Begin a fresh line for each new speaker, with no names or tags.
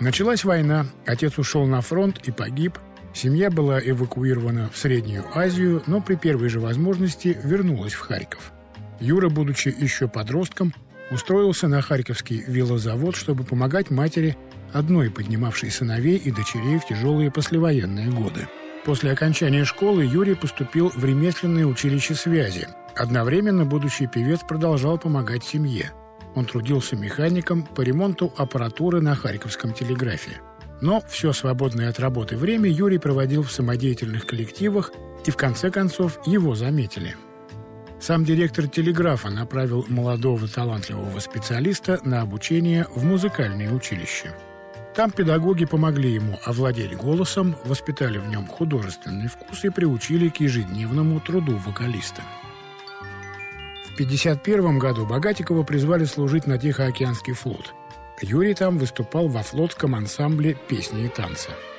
Началась война, отец ушел на фронт и погиб. Семья была эвакуирована в Среднюю Азию, но при первой же возможности вернулась в Харьков. Юра, будучи еще подростком, устроился на Харьковский вилозавод, чтобы помогать матери, одной поднимавшей сыновей и дочерей в тяжелые послевоенные годы. После окончания школы Юрий поступил в ремесленное училище связи. Одновременно будущий певец продолжал помогать семье. Он трудился механиком по ремонту аппаратуры на Харьковском телеграфе. Но все свободное от работы время Юрий проводил в самодеятельных коллективах, и в конце концов его заметили. Сам директор телеграфа направил молодого талантливого специалиста на обучение в музыкальное училище. Там педагоги помогли ему овладеть голосом, воспитали в нем художественный вкус и приучили к ежедневному труду вокалиста. В 1951 году Богатикова призвали служить на Тихоокеанский флот. Юрий там выступал во флотском ансамбле «Песни и танцы».